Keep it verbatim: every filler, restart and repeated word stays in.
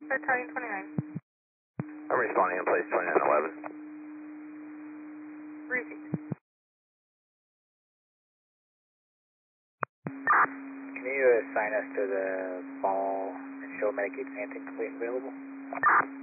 Battalion twenty-nine. I'm responding in place twenty-nine eleven. Repeat. Can you assign us to the fall and show Medicaid Santing complete available?